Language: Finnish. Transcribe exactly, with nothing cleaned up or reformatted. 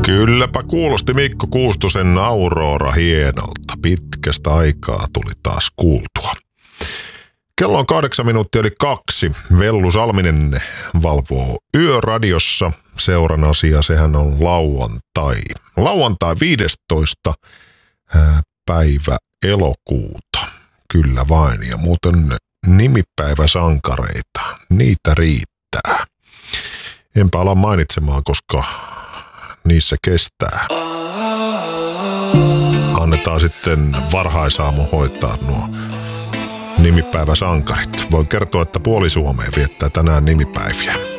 Kylläpä kuulosti Mikko Kuustosen Aurora hienolta. Pitkästä aikaa tuli taas kuultua. Kello on kahdeksan minuuttia eli kaksi. Vellu Salminen valvoo Yöradiossa. Seuran asia, sehän on lauantai. Lauantai viidestoista päivä elokuuta. Kyllä vain. Ja muuten nimipäiväsankareita. Niitä riittää. Enpä ala mainitsemaan, koska niissä kestää. Annetaan sitten varhaisaamu hoitaa nuo nimipäiväsankarit. Voin kertoa, että puoli Suomea viettää tänään nimipäiviä.